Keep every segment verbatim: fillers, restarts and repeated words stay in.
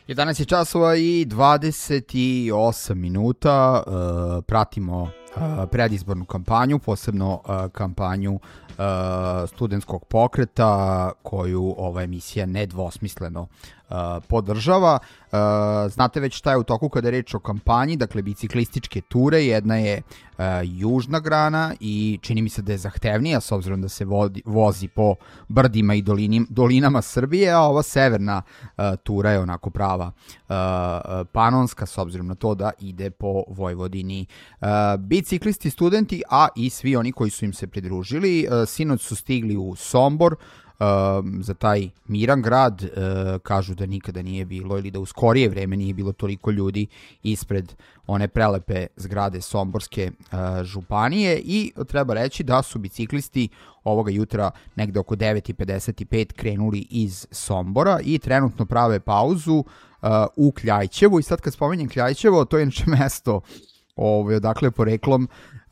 jedanaest je časova i dvadeset osam minuta, uh, pratimo uh, predizbornu kampanju, posebno uh, kampanju uh, studentskog pokreta koju ova emisija nedvosmisleno uh, podržava. Uh, znate već šta je u toku kada je reč o kampanji, dakle biciklističke ture, jedna je uh, južna grana i čini mi se da je zahtevnija s obzirom da se vodi, vozi po brdima i dolinim, dolinama Srbije, a ova severna uh, tura je onako prava uh, panonska s obzirom na to da ide po Vojvodini. Uh, biciklisti, studenti, a i svi oni koji su im se pridružili, uh, sinoć su stigli u Sombor, Uh, za taj miran grad, uh, kažu da nikada nije bilo ili da u skorije vreme nije bilo toliko ljudi ispred one prelepe zgrade Somborske uh, županije i treba reći da su biciklisti ovoga jutra negde oko devet i pedeset pet krenuli iz Sombora i trenutno prave pauzu uh, u Kljajćevu. I sad kad spominjem Kljajćevo, to je inače mesto ovaj, odakle poreklom Uh,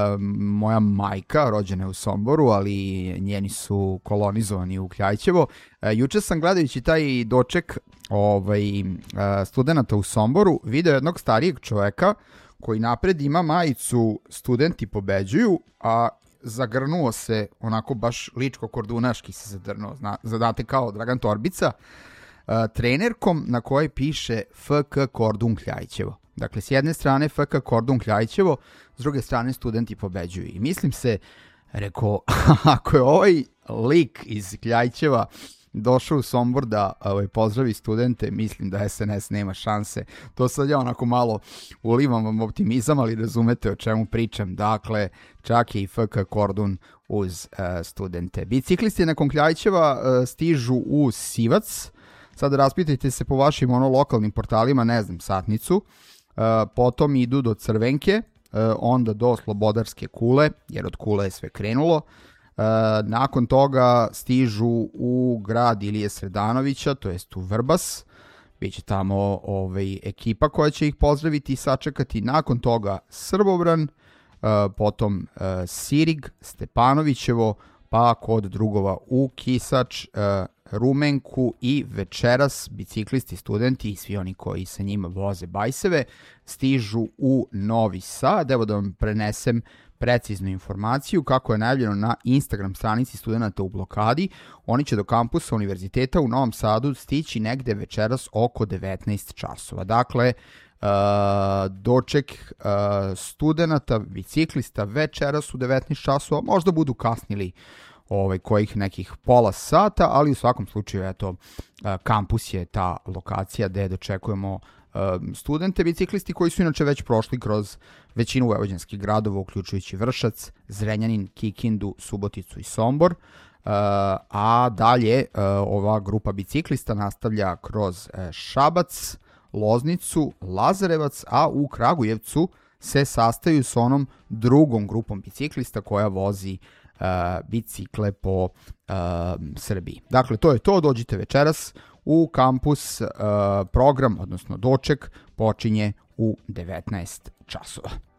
moja majka, rođena je u Somboru, ali njeni su kolonizovani u Kljajćevo. Uh, juče sam gledajući taj doček ovaj, uh, studenta u Somboru video jednog starijeg čoveka koji napred ima majicu "Studenti pobeđuju", a zagrnuo se onako baš ličko-kordunaški se zadrnuo, zna, znate kao Dragan Torbica, uh, trenerkom na kojoj piše F K Kordun Kljajćevo. Dakle, s jedne strane F K Kordun Kljajćevo, s druge strane studenti pobeđuju. I mislim se, rekao, ako je ovaj lik iz Kljajćeva došao u Sombor da ovaj, pozdravi studente, mislim da S N S nema šanse. To sad ja onako malo ulivam vam optimizam, ali razumete o čemu pričam. Dakle, čak i F K Kordun uz uh, studente. Biciklisti nakon Kljajćeva uh, stižu u Sivac. Sad raspitajte se po vašim ono lokalnim portalima, ne znam, Satnicu. Uh, potom idu do Crvenke, uh, onda do Slobodarske kule, jer od Kule je sve krenulo. Uh, nakon toga stižu u grad Ilije Sredanovića, to jest u Vrbas. Biće tamo ovaj, ekipa koja će ih pozdraviti i sačekati. Nakon toga Srbobran, uh, potom uh, Sirig, Stepanovićevo, pa kod drugova u Kisač, uh, Rumenku i večeras biciklisti, studenti i svi oni koji sa njima voze bajseve stižu u Novi Sad. Evo da vam prenesem preciznu informaciju kako je najavljeno na Instagram stranici Studenta u blokadi. Oni će do kampusa univerziteta u Novom Sadu stići negde večeras oko devetnaest časova. Dakle, uh, doček uh, studenta, biciklista večeras u devetnaest časova, možda budu kasnili ovaj, kojih nekih pola sata, ali u svakom slučaju eto, kampus je ta lokacija gde dočekujemo studente, biciklisti koji su inače već prošli kroz većinu vojvođanskih gradova, uključujući Vršac, Zrenjanin, Kikindu, Suboticu i Sombor, a dalje ova grupa biciklista nastavlja kroz Šabac, Loznicu, Lazarevac, a u Kragujevcu se sastaju s onom drugom grupom biciklista koja vozi Uh, bicikle po uh, Srbiji. Dakle, to je to, dođite večeras u kampus, uh, program, odnosno doček, počinje u devetnaest časova.